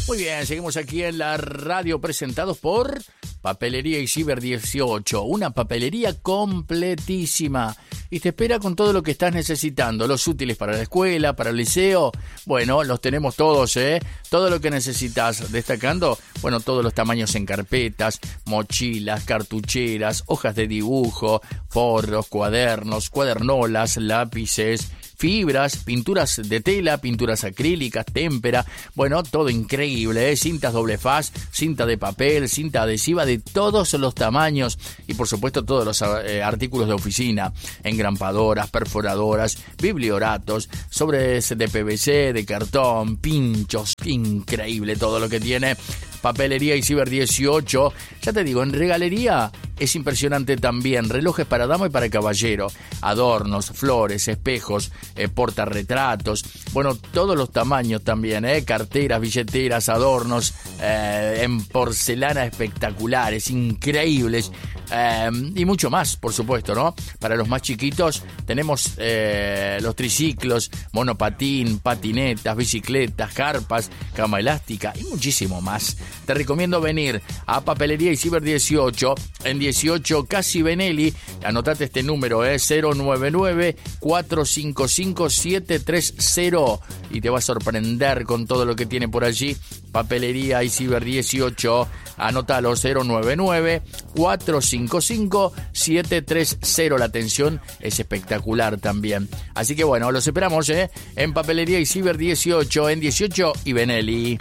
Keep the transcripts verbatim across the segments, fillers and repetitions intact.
Muy bien, seguimos aquí en la radio presentados por Papelería y Ciber dieciocho, una papelería completísima y te espera con todo lo que estás necesitando, los útiles para la escuela, para el liceo, bueno, los tenemos todos, ¿eh? Todo lo que necesitas, destacando, bueno, todos los tamaños en carpetas, mochilas, cartucheras, hojas de dibujo, forros, cuadernos, cuadernolas, lápices, fibras, pinturas de tela, pinturas acrílicas, témpera, bueno, todo increíble, ¿eh? Cintas doble faz, cinta de papel, cinta adhesiva de todos los tamaños y por supuesto todos los eh, artículos de oficina, engrampadoras, perforadoras, biblioratos, sobres de P V C, de cartón, pinchos, increíble todo lo que tiene Papelería y Ciber dieciocho. Ya te digo, en regalería es impresionante también, relojes para dama y para caballero, adornos, flores, espejos, eh, portarretratos, bueno, todos los tamaños también, eh, carteras, billeteras, adornos, eh, en porcelana espectaculares, increíbles, eh, y mucho más, por supuesto, ¿no? Para los más chiquitos tenemos eh, los triciclos, monopatín, patinetas, bicicletas, carpas, cama elástica y muchísimo más. Te recomiendo venir a Papelería y Ciber dieciocho en dieciocho Casi Benelli. Anotate este número, es eh, cero nueve nueve, cuatro cinco cinco, siete tres cero y te va a sorprender con todo lo que tiene por allí. Papelería y Ciber dieciocho, anótalo, cero nueve nueve, cuatro cinco cinco, siete tres cero. La atención es espectacular también. Así que bueno, los esperamos ¿eh? en Papelería y Ciber dieciocho en dieciocho y Benelli.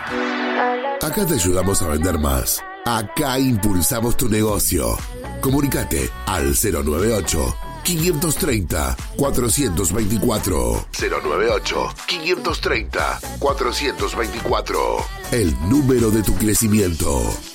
Acá te ayudamos a vender más. Acá impulsamos tu negocio. Comunicate al cero nueve ocho, cinco tres cero, cuatro dos cuatro. cero nueve ocho, cinco tres cero, cuatro dos cuatro. El número de tu crecimiento.